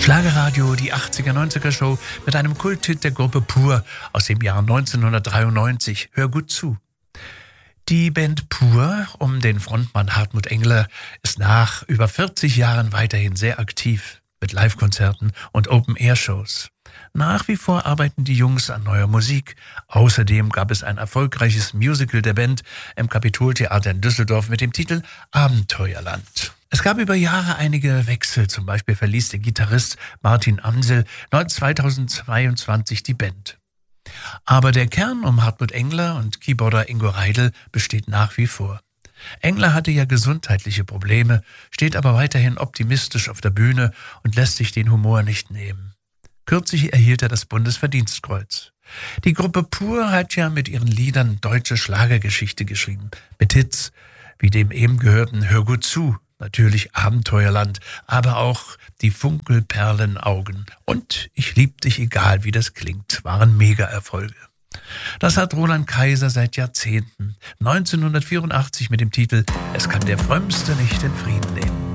Schlagerradio, die 80er, 90er Show mit einem Kulthit der Gruppe Pur aus dem Jahr 1993. Hör gut zu. Die Band Pur um den Frontmann Hartmut Engler ist nach über 40 Jahren weiterhin sehr aktiv mit Live-Konzerten und Open-Air-Shows. Nach wie vor arbeiten die Jungs an neuer Musik. Außerdem gab es ein erfolgreiches Musical der Band im Kapitoltheater in Düsseldorf mit dem Titel Abenteuerland. Es gab über Jahre einige Wechsel. Zum Beispiel verließ der Gitarrist Martin Amsel 2022 die Band. Aber der Kern um Hartmut Engler und Keyboarder Ingo Reidl besteht nach wie vor. Engler hatte ja gesundheitliche Probleme, steht aber weiterhin optimistisch auf der Bühne und lässt sich den Humor nicht nehmen. Kürzlich erhielt er das Bundesverdienstkreuz. Die Gruppe Pur hat ja mit ihren Liedern deutsche Schlagergeschichte geschrieben. Mit Hits wie dem eben gehörten Hör gut zu, natürlich Abenteuerland, aber auch die Funkelperlenaugen und Ich lieb dich egal wie das klingt, waren Mega-Erfolge. Das hat Roland Kaiser seit Jahrzehnten. 1984 mit dem Titel Es kann der Frömmste nicht den Frieden nehmen.